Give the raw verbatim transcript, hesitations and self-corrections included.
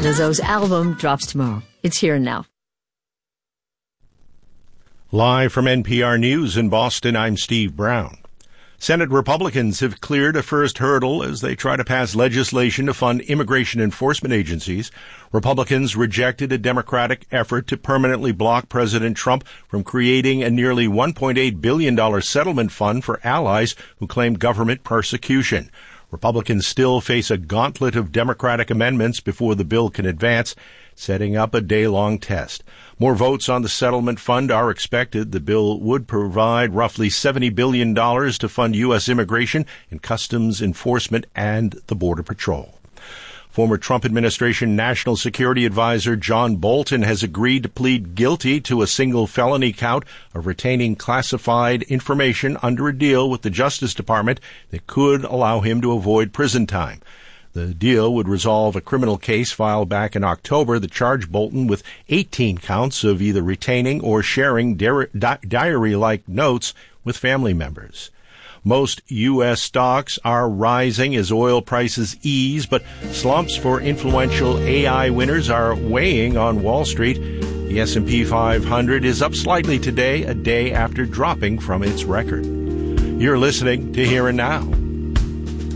Lizzo's album drops tomorrow. It's here and now. Live from N P R News in Boston, I'm Steve Brown. Senate Republicans have cleared a first hurdle as they try to pass legislation to fund immigration enforcement agencies. Republicans rejected a Democratic effort to permanently block President Trump from creating a nearly one point eight billion dollars settlement fund for allies who claim government persecution. Republicans still face a gauntlet of Democratic amendments before the bill can advance, setting up a day-long test. More votes on the settlement fund are expected. The bill would provide roughly seventy billion dollars to fund U S immigration and customs enforcement and the Border Patrol. Former Trump administration National Security Advisor John Bolton has agreed to plead guilty to a single felony count of retaining classified information under a deal with the Justice Department that could allow him to avoid prison time. The deal would resolve a criminal case filed back in October that charged Bolton with eighteen counts of either retaining or sharing di- diary-like notes with family members. Most U S stocks are rising as oil prices ease, but slumps for influential A I winners are weighing on Wall Street. The S and P five hundred is up slightly today, a day after dropping from its record. You're listening to Here and Now.